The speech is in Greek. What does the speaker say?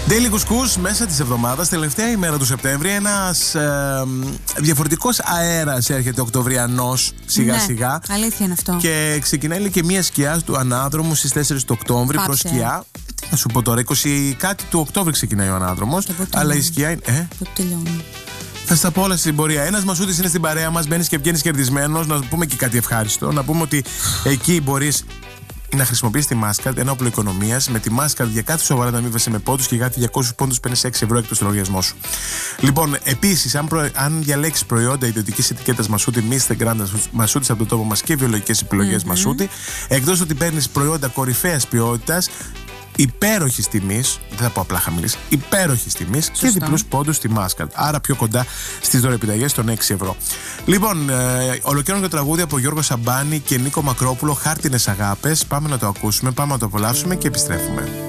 Daily Couscous μέσα της εβδομάδας, τελευταία ημέρα του Σεπτέμβρη. Ένας διαφορετικός αέρας έρχεται οκτωβριανός σιγά σιγά. Αλήθεια είναι αυτό. Και ξεκινάει και μία σκιά του ανάδρομου στις 4 του Οκτώβρη προς σκιά. Θα σου πω τώρα, 20 κάτι του Οκτώβρη ξεκινάει ο ανάδρομος. Αλλά η σκιά είναι. Πότε τελειώνει. Θα στα πω όλα στην πορεία. Ένας Μασούτης είναι στην παρέα μας, μπαίνεις και βγαίνεις κερδισμένος. Να πούμε και κάτι ευχάριστο. Να πούμε ότι εκεί μπορείς να χρησιμοποιείς τη Mastercard, ένα όπλο οικονομίας. Με τη Mastercard για κάθε σοβαρά ανταμείβαση με πόντους και για κάθε 200 πόντους παίρνεις 6 ευρώ εκτός του λογαριασμό σου. Λοιπόν, επίσης, αν διαλέξεις προϊόντα ιδιωτικής ετικέτας Μασούτη, Mr. Grand Μασούτης από το τόπο μας και βιολογικές επιλογές Μασούτη, εκτός ότι παίρνεις προϊόντα κορυφαίας ποιότητας, υπέροχης τιμής, δεν θα πω απλά χαμηλής, υπέροχης τιμής και διπλούς πόντους στη Mastercard. Άρα πιο κοντά στις δωρεπιταγές των 6 ευρώ. Λοιπόν, ολοκληρώνω το τραγούδι από Γιώργο Σαμπάνη και Νίκο Μακρόπουλο, Χάρτινες Αγάπες. Πάμε να το ακούσουμε, πάμε να το απολαύσουμε και επιστρέφουμε.